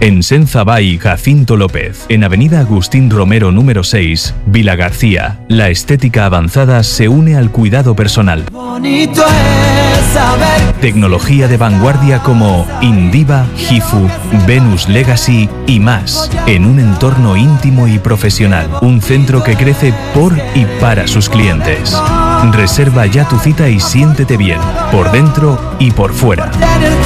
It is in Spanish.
En Senzabay Jacinto López, en Avenida Agustín Romero número 6, Vila García. La estética avanzada se une al cuidado personal. Bonito es saber. Tecnología de vanguardia como Indiva, Gifu, Venus Legacy y más, en un entorno íntimo y profesional. Un centro que crece por y para sus clientes. Reserva ya tu cita y siéntete bien, por dentro y por fuera.